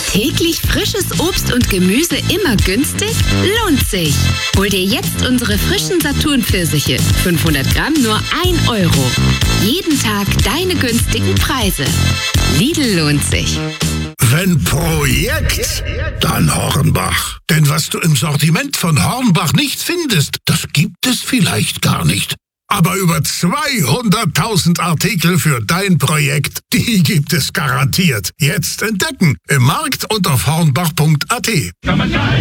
Täglich frisches Obst und Gemüse immer günstig? Lohnt sich! Hol dir jetzt unsere frischen Saturn-Pfirsiche. 500 Gramm nur 1 Euro. Jeden Tag deine günstigen Preise. Lidl lohnt sich. Wenn Projekt, dann Hornbach. Denn was du im Sortiment von Hornbach nicht findest, das gibt es vielleicht gar nicht. Aber über 200.000 Artikel für dein Projekt, die gibt es garantiert. Jetzt entdecken im Markt und auf hornbach.at.